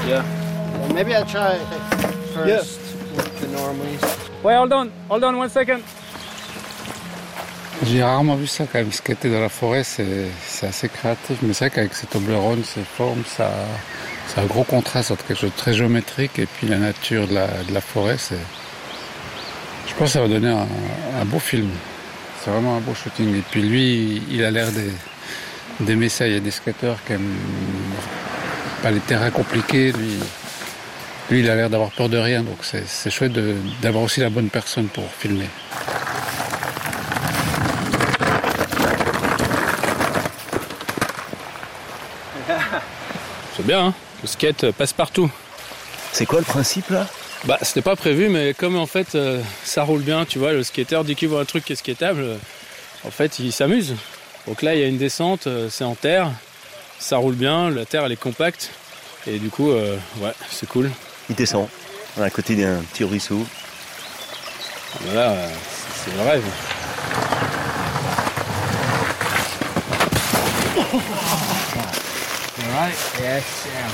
Yeah. Well, maybe I'll try first with the normals. Wait, hold on 1 second. J'ai rarement vu ça quand même, skater dans la forêt, c'est assez créatif. Mais c'est vrai qu'avec ces Toblerone, ces formes, ça c'est un gros contraste entre quelque chose de très géométrique et puis la nature de la forêt. Je pense que ça va donner un beau film. C'est vraiment un beau shooting. Et puis lui, il a l'air d'aimer ça. Il y a des skateurs qui aiment pas les terrains compliqués. Lui, il a l'air d'avoir peur de rien. Donc c'est chouette d'avoir aussi la bonne personne pour filmer. C'est bien, hein. Le skate passe partout. C'est quoi le principe là? Bah, c'était pas prévu, mais comme en fait ça roule bien, tu vois, le skateur, dès qu'il voit un truc qui est skatable, en fait il s'amuse. Donc là il y a une descente, c'est en terre, ça roule bien, la terre elle est compacte, et du coup, ouais, c'est cool. Il descend, à côté d'un petit ruisseau. Voilà, c'est le rêve. You alright? Yes, yeah.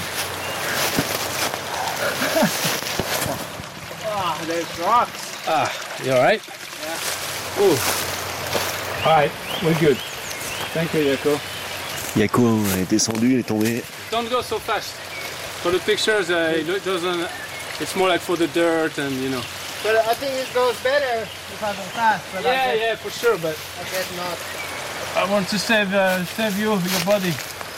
Oh, there's rocks. Ah, you alright? Yeah. Ooh. Alright, we're good. Thank you, Yako. Yako est descendu, il est tombé. Don't go so fast. For the pictures, it doesn't. It's more like for the dirt and you know. But I think it goes better if I go fast. But Yeah, for sure, but I guess not. I want to save you, your body.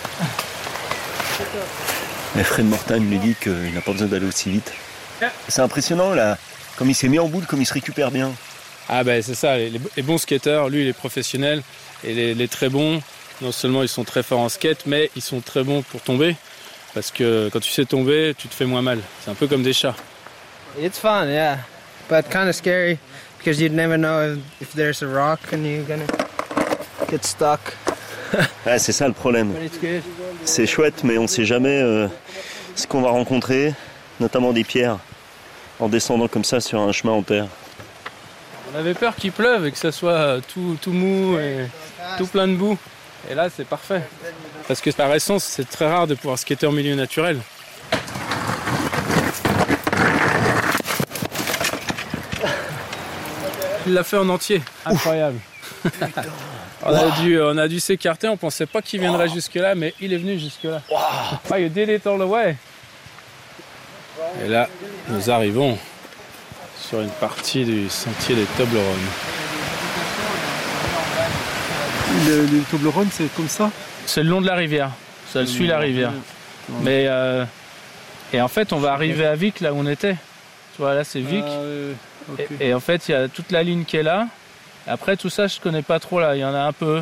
Mais Fred Mortagne lui dit qu'il n'a pas besoin d'aller aussi vite. Yeah. C'est impressionnant là, comme il s'est mis en boule, comme il se récupère bien. Ah ben c'est ça, les bons skateurs, lui il est professionnel, et les très bons, non seulement ils sont très forts en skate, mais ils sont très bons pour tomber, parce que quand tu sais tomber, tu te fais moins mal. C'est un peu comme des chats. It's fun, yeah, but kind of scary because you'd never know if there's a rock and you're gonna get stuck. Ah, c'est ça le problème. But it's good. C'est chouette, mais on ne sait jamais ce qu'on va rencontrer, notamment des pierres, en descendant comme ça sur un chemin en terre. On avait peur qu'il pleuve et que ça soit tout mou et tout plein de boue. Et là c'est parfait. Parce que par essence c'est très rare de pouvoir skater en milieu naturel. Il l'a fait en entier. Incroyable. On a dû s'écarter, on pensait pas qu'il viendrait jusque là, mais il est venu jusque là. Oh, you did it all the way. Et là, nous arrivons sur une partie du sentier des Toblerone. Les Toblerone, c'est comme ça? C'est le long de la rivière, ça suit la rivière. Mais et en fait, on va arriver à Vic, là où on était. Tu vois, là c'est Vic. Okay. Et en fait, il y a toute la ligne qui est là. Après, tout ça, je connais pas trop là, il y en a un peu.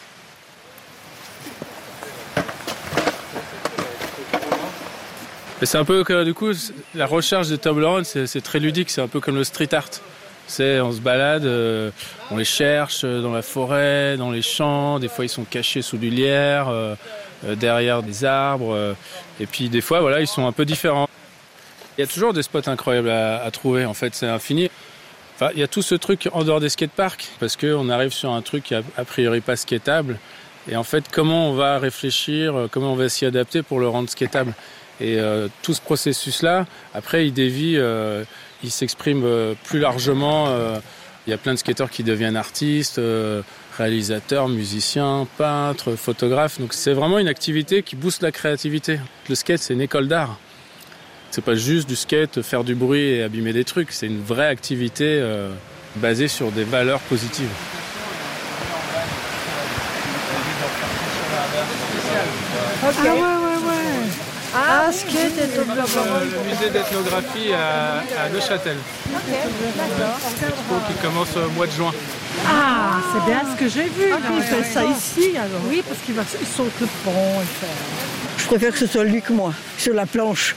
Mais c'est un peu que du coup, la recherche des Toblerone, c'est très ludique, c'est un peu comme le street art. On se balade, on les cherche dans la forêt, dans les champs, des fois ils sont cachés sous du lierre, derrière des arbres, et puis des fois, voilà, ils sont un peu différents. Il y a toujours des spots incroyables à trouver, en fait, c'est infini. Enfin, il y a tout ce truc en dehors des skateparks, parce qu'on arrive sur un truc a priori pas skatable, et en fait, comment on va réfléchir, comment on va s'y adapter pour le rendre skatable. Et tout ce processus-là, après, il dévie, il s'exprime plus largement. Il y a plein de skateurs qui deviennent artistes, réalisateurs, musiciens, peintres, photographes. Donc c'est vraiment une activité qui booste la créativité. Le skate, c'est une école d'art. C'est pas juste du skate, faire du bruit et abîmer des trucs. C'est une vraie activité basée sur des valeurs positives. Ah ouais. Ah, skate et Toblerone. Le musée d'ethnographie à Neuchâtel. Ok, d'accord. Expo qui commence au mois de juin. Ah, c'est bien ce que j'ai vu. Il fait ça ici, alors. Oui, parce qu'il saute le pont. Je préfère que ce soit lui que moi, sur la planche.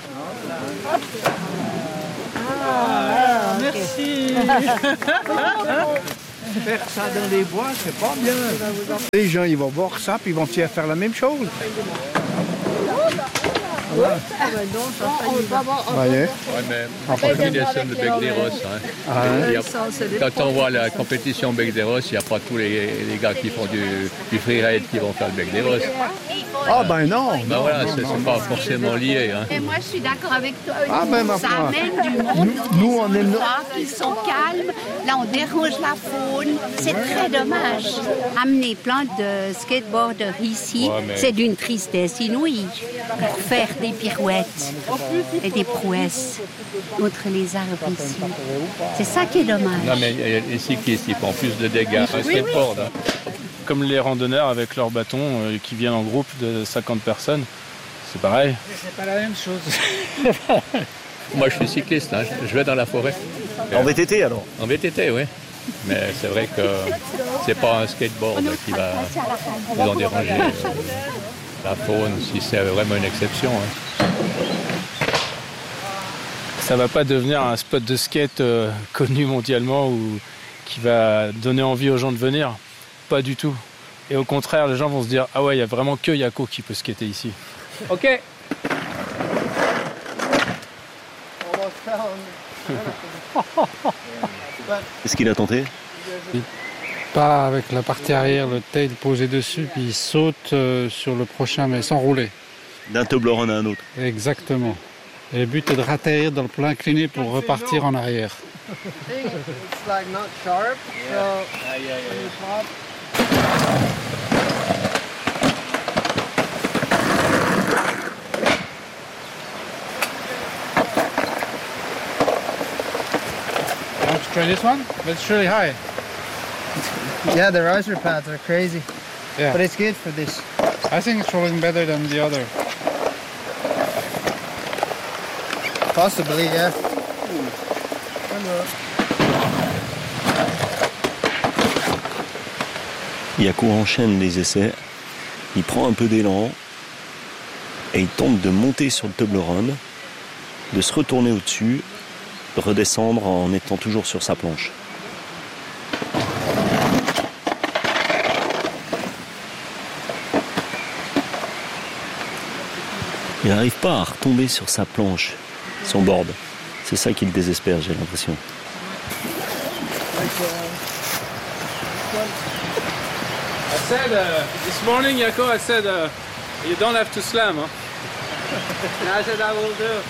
Ah, merci. Faire ça dans les bois, c'est pas bien. Les gens, ils vont voir ça, puis ils vont faire la même chose. Voyez. Ouais, mais en combinaison de Bec des Rosses. Quand on voit la compétition Bec des Rosses, il n'y a pas tous les gars qui font du freeride qui vont faire le Bec des Rosses. Ah ben non. Ben voilà, c'est pas forcément lié. Hein. Et moi, je suis d'accord avec toi. Ah ben ma Ça foi. amène du monde. Nous, on aime. Ils sont calmes. Là, on dérange la faune. C'est très dommage. Amener plein de skateboarders ici, Ouais, mais- c'est d'une tristesse inouïe. Pour faire des pirouettes et des prouesses contre les arbres ici. C'est ça qui est dommage. Non, mais il y a les cyclistes, ils font plus de dégâts. Un skateboard, hein. Comme les randonneurs avec leurs bâtons qui viennent en groupe de 50 personnes, c'est pareil. C'est pas la même chose. Moi, je suis cycliste, hein. Je vais dans la forêt. En VTT alors? En VTT, oui. Mais c'est vrai que c'est pas un skateboard qui va nous en déranger la faune, si c'est vraiment une exception. Hein. Ça va pas devenir un spot de skate connu mondialement ou qui va donner envie aux gens de venir. Pas du tout. Et au contraire, les gens vont se dire « Ah ouais, il y a vraiment que Yako qui peut skater ici. » Ok. Est-ce qu'il a tenté? Pas avec la partie arrière, le tail posé dessus, puis il saute sur le prochain, mais sans rouler. D'un Toblerone à un autre. Exactement. Et le but est de ratterrir dans le plan incliné pour repartir en arrière. It's like not sharp, so when you pop, Want to try this one? It's really high. yeah, the riser pads are crazy, Yeah. but it's good for this. I think it's rolling better than the other. Possibly, yeah. Yako enchaîne les essais, il prend un peu d'élan et il tente de monter sur le Toblerone, de se retourner au-dessus, de redescendre en étant toujours sur sa planche. Il n'arrive pas à retomber sur sa planche, son board. C'est ça qui le désespère, j'ai l'impression. I said this morning, Yako, I said you don't have to slam. Hein? I said I will do.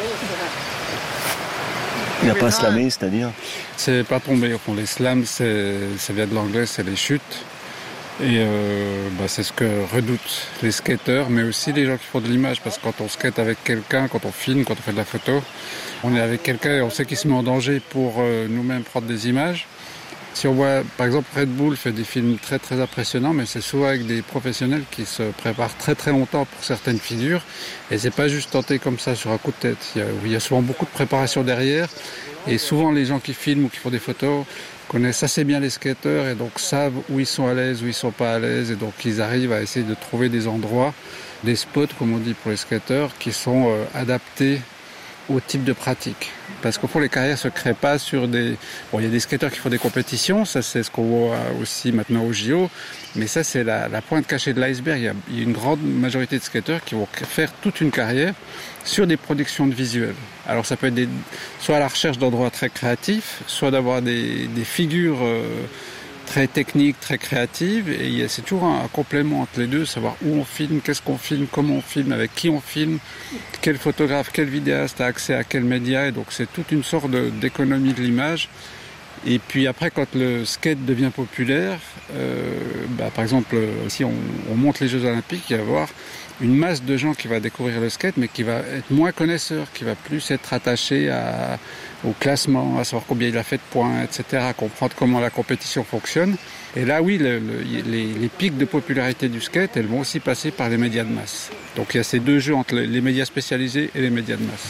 Il n'a pas slamé, c'est-à-dire? C'est pas tombé au fond. Les slams, ça vient de l'anglais, c'est les chutes. Et c'est ce que redoutent les skateurs, mais aussi les gens qui font de l'image. Parce que quand on skate avec quelqu'un, quand on filme, quand on fait de la photo, on est avec quelqu'un et on sait qu'il se met en danger pour nous-mêmes prendre des images. Si on voit, par exemple, Red Bull fait des films très très impressionnants, mais c'est souvent avec des professionnels qui se préparent très très longtemps pour certaines figures. Et c'est pas juste tenté comme ça sur un coup de tête. Il y a souvent beaucoup de préparation derrière. Et souvent les gens qui filment ou qui font des photos connaissent assez bien les skateurs et donc savent où ils sont à l'aise, où ils sont pas à l'aise. Et donc ils arrivent à essayer de trouver des endroits, des spots, comme on dit pour les skateurs, qui sont adaptés au type de pratique. Parce qu'au fond, les carrières se créent pas sur des... Bon, il y a des skateurs qui font des compétitions, ça c'est ce qu'on voit aussi maintenant au JO, mais ça c'est la pointe cachée de l'iceberg. Il y a une grande majorité de skateurs qui vont faire toute une carrière sur des productions de visuels. Alors ça peut être soit à la recherche d'endroits très créatifs, soit d'avoir des figures très techniques, très créatives, et c'est toujours un complément entre les deux, savoir où on filme, qu'est-ce qu'on filme, comment on filme, avec qui on filme, quel photographe, quel vidéaste a accès à quel média, et donc c'est toute une sorte d'économie de l'image. Et puis après, quand le skate devient populaire, par exemple, si on monte les Jeux Olympiques, il va y avoir une masse de gens qui va découvrir le skate, mais qui va être moins connaisseur, qui va plus être attaché au classement, à savoir combien il a fait de points, etc., à comprendre comment la compétition fonctionne. Et là, oui, les pics de popularité du skate, elles vont aussi passer par les médias de masse. Donc il y a ces deux jeux entre les médias spécialisés et les médias de masse.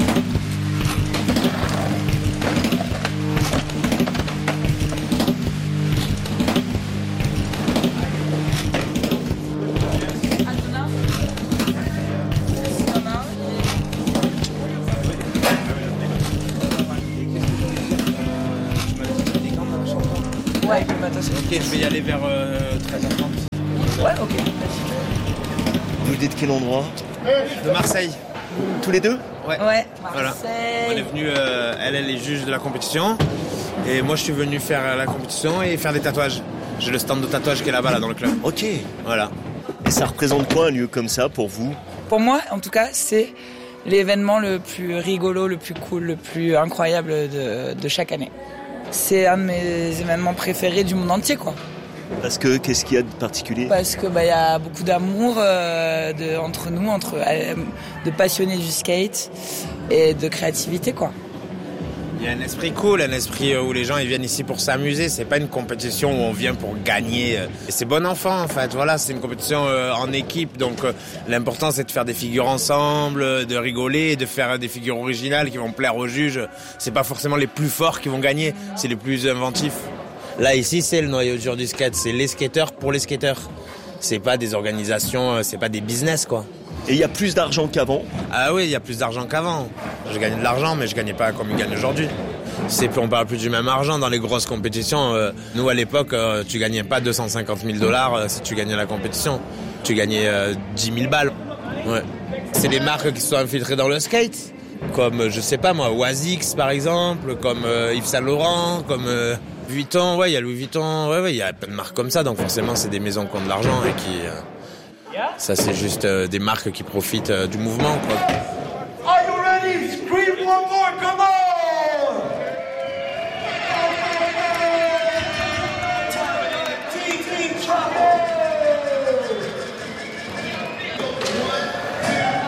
Ouais, le matin, c'est ok. Je vais y aller vers 13h30. Ouais, ok. Vous êtes de quel endroit? De Marseille. Tous les deux? Ouais. Voilà. On est venu, elle est juge de la compétition. Et moi, je suis venu faire la compétition et faire des tatouages. J'ai le stand de tatouage qui est là-bas, là, dans le club. Ok. Voilà. Et ça représente quoi un lieu comme ça pour vous? Pour moi, en tout cas, c'est l'événement le plus rigolo, le plus cool, le plus incroyable de chaque année. C'est un de mes événements préférés du monde entier, quoi. Parce que, qu'est-ce qu'il y a de particulier? Parce que y a beaucoup d'amour entre nous, de passionnés du skate et de créativité, quoi. Il y a un esprit cool, un esprit où les gens ils viennent ici pour s'amuser. C'est pas une compétition où on vient pour gagner. Et c'est bon enfant en fait. Voilà, c'est une compétition en équipe. Donc l'important c'est de faire des figures ensemble, de rigoler, de faire des figures originales qui vont plaire aux juges. C'est pas forcément les plus forts qui vont gagner, c'est les plus inventifs. Là ici c'est le noyau dur du skate. C'est les skateurs pour les skateurs. C'est pas des organisations, c'est pas des business quoi. Et il y a plus d'argent qu'avant? Ah oui, il y a plus d'argent qu'avant. Je gagnais de l'argent, mais je gagnais pas comme ils gagnent aujourd'hui. On parle plus du même argent dans les grosses compétitions. Nous, à l'époque, tu gagnais pas 250 000 $ si tu gagnais la compétition. Tu gagnais 10 000 balles. Ouais. C'est des marques qui se sont infiltrées dans le skate. Comme, je sais pas moi, Oasix par exemple, comme Yves Saint Laurent, comme Vuitton. Ouais, il y a Louis Vuitton. Ouais, il y a plein de marques comme ça. Donc forcément, c'est des maisons qui ont de l'argent et qui... Ça, c'est juste des marques qui profitent du mouvement, quoi.